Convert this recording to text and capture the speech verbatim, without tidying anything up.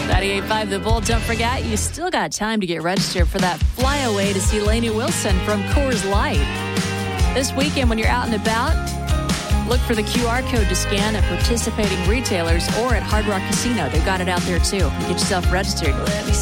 ninety-eight point five The Bull. Don't forget, you still got time to get registered for that flyaway to see Lainey Wilson from Coors Light. This weekend, when you're out and about, look for the Q R code to scan at participating retailers or at Hard Rock Casino. They've got it out there, too. Get yourself registered. Let me